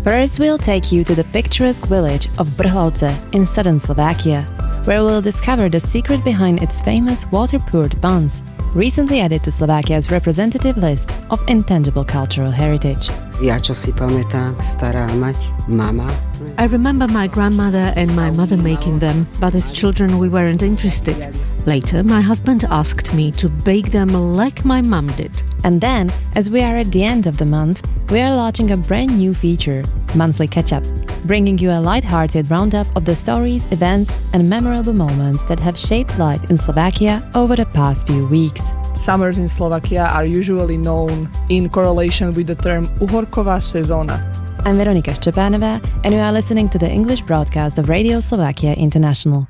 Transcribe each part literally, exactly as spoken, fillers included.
First, we'll take you to the picturesque village of Brhlovce in southern Slovakia, where we'll discover the secret behind its famous water-poured buns, recently added to Slovakia's representative list of intangible cultural heritage. Ja čo si pamätám, stará mať, mama. I remember my grandmother and my mother making them, but as children we weren't interested. Later, my husband asked me to bake them like my mum did. And then, as we are at the end of the month, we are launching a brand new feature, Monthly Catch-Up, bringing you a light-hearted roundup of the stories, events and memorable moments that have shaped life in Slovakia over the past few weeks. Summers in Slovakia are usually known in correlation with the term uhorková sezóna. I'm Veronika Szczepanova, and you are listening to the English broadcast of Radio Slovakia International.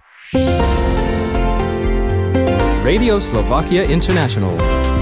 Radio Slovakia International.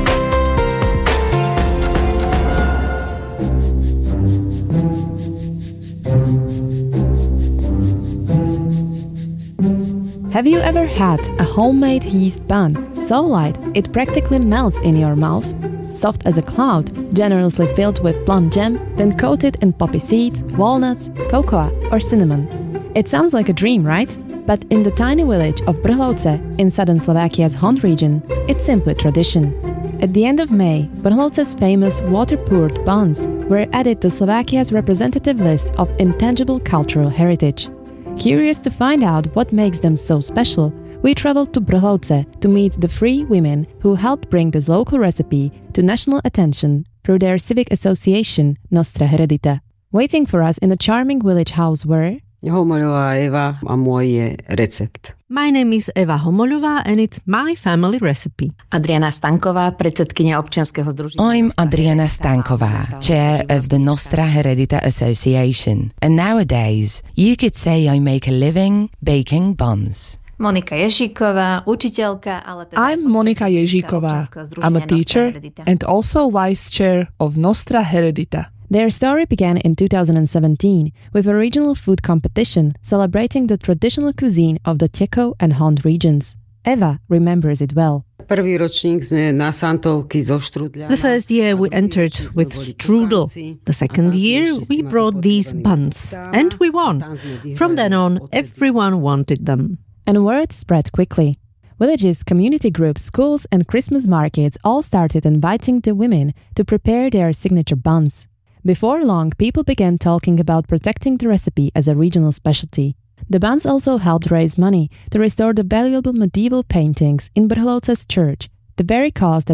Have you ever had a homemade yeast bun so light it practically melts in your mouth? Soft as a cloud, generously filled with plum jam, then coated in poppy seeds, walnuts, cocoa or cinnamon. It sounds like a dream, right? But in the tiny village of Brhlovce in southern Slovakia's Hont region, it's simply tradition. At the end of May, Brhlovce's famous water-poured buns were added to Slovakia's representative list of intangible cultural heritage. Curious to find out what makes them so special, we traveled to Brhlovce to meet the three women who helped bring this local recipe to national attention through their civic association Nostra Heredita. Waiting for us in a charming village house were Homoľová Eva a môj je recept. My name is Eva Homoľová and it's my family recipe. Adriana Stanková, predsedkynia občianskeho združenia. I'm Adriana Stanková, chair of the Nostra Heredita Association. And nowadays, you could say I make a living baking buns. Monika Ježíková, učiteľka, ale teda I'm Monika Ježíková. I'm a teacher and also vice chair of Nostra Heredita. Their story began in two thousand seventeen with a regional food competition celebrating the traditional cuisine of the Teko and Hont regions. Eva remembers it well. Prvý ročník sme na Santovky zo štrúdľa. The first year we entered with strudel. The second year we brought these buns and we won. From then on, everyone wanted them. And word spread quickly. Villages, community groups, schools and Christmas markets all started inviting the women to prepare their signature buns. Before long, people began talking about protecting the recipe as a regional specialty. The buns also helped raise money to restore the valuable medieval paintings in Brhlovce's church, the very cause that